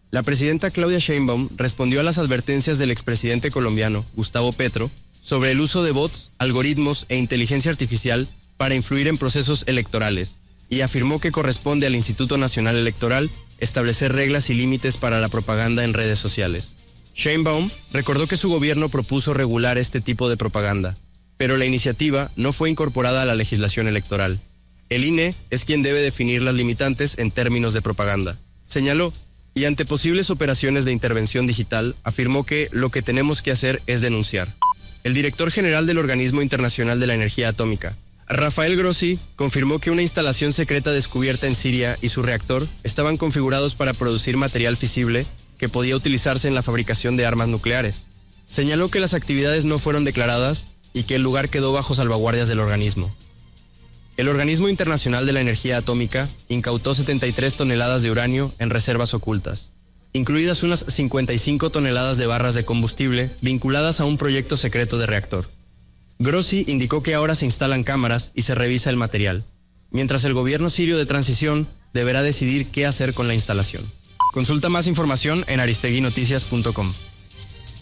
La presidenta Claudia Sheinbaum respondió a las advertencias del expresidente colombiano, Gustavo Petro, sobre el uso de bots, algoritmos e inteligencia artificial para influir en procesos electorales, y afirmó que corresponde al Instituto Nacional Electoral establecer reglas y límites para la propaganda en redes sociales. Sheinbaum recordó que su gobierno propuso regular este tipo de propaganda, pero la iniciativa no fue incorporada a la legislación electoral. El INE es quien debe definir las limitantes en términos de propaganda, señaló, y ante posibles operaciones de intervención digital, afirmó que lo que tenemos que hacer es denunciar. El director general del Organismo Internacional de la Energía Atómica, Rafael Grossi, confirmó que una instalación secreta descubierta en Siria y su reactor estaban configurados para producir material fisible que podía utilizarse en la fabricación de armas nucleares. Señaló que las actividades no fueron declaradas y que el lugar quedó bajo salvaguardias del organismo. El Organismo Internacional de la Energía Atómica incautó 73 toneladas de uranio en reservas ocultas, incluidas unas 55 toneladas de barras de combustible vinculadas a un proyecto secreto de reactor. Grossi indicó que ahora se instalan cámaras y se revisa el material, mientras el gobierno sirio de transición deberá decidir qué hacer con la instalación. Consulta más información en aristeguinoticias.com.